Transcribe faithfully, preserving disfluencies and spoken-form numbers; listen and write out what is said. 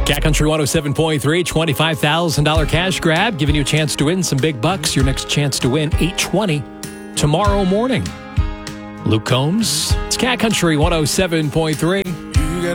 Cat Country one oh seven point three, twenty-five thousand dollars cash grab, giving you a chance to win some big bucks. Your next chance to win, eight twenty tomorrow morning. Luke Combs, it's Cat Country one oh seven point three.